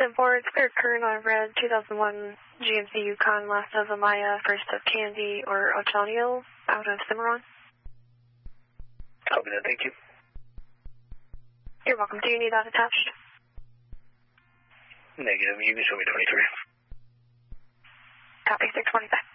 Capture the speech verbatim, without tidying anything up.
ten four, it's clear current on red two thousand one G M C Yukon, last of Amaya, first of Candy or Otonio, out of Cimarron. Copy that, thank you. You're welcome. Do you need that attached? Negative, you can show me twenty-three. Copy, six twenty-five.